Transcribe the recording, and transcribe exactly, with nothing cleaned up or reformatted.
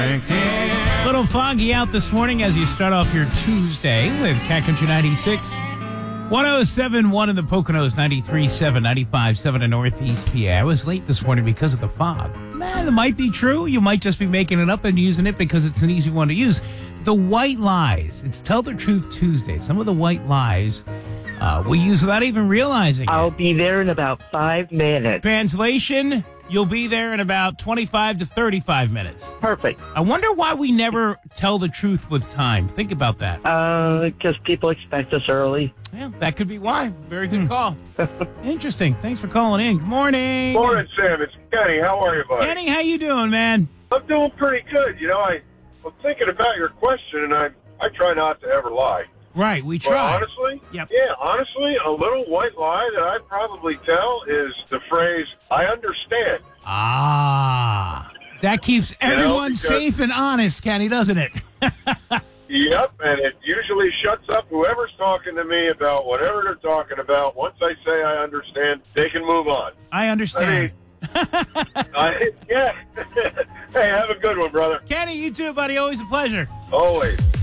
A little foggy out this morning as you start off your Tuesday with Cat Country ninety-six. one oh seven point one in the Poconos, ninety-three point seven, ninety-five point seven in Northeast P A. I was late this morning because of the fog. Man, it might be true. You might just be making it up and using it because it's an easy one to use. The white lies. It's Tell the Truth Tuesday. Some of the white lies uh, we use without even realizing I'll it. be there in about five minutes. Translation, you'll be there in about twenty-five to thirty-five minutes. Perfect. I wonder why we never tell the truth with time. Think about that. Uh, because people expect us early. Yeah, that could be why. Very good call. Interesting. Thanks for calling in. Good morning. Morning, Sam. It's Kenny. How are you, buddy? Kenny, how you doing, man? I'm doing pretty good. You know, I, I'm thinking about your question, and I I try not to ever lie. Right, we But try. honestly, Yep. yeah, honestly, a little white lie that I'd probably tell is the phrase, I understand. Ah, that keeps everyone because- safe and honest, Kenny, doesn't it? Yep, and it usually shuts up whoever's talking to me about whatever they're talking about. Once I say I understand, they can move on. I understand. I, yeah. Hey, have a good one, brother. Kenny, you too, buddy. Always a pleasure. Always.